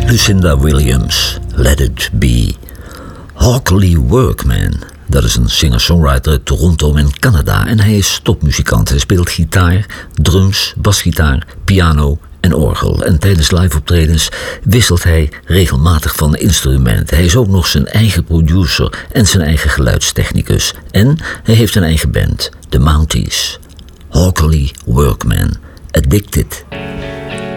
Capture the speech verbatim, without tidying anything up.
Lucinda Williams, Let It Be. Hawkley Workman, dat is een singer-songwriter uit Toronto in Canada en hij is topmuzikant. Hij speelt gitaar, drums, basgitaar, piano en orgel. En tijdens live-optredens wisselt hij regelmatig van instrument. Hij is ook nog zijn eigen producer en zijn eigen geluidstechnicus. En hij heeft een eigen band, The Mounties. Hawkley Workman, Addicted.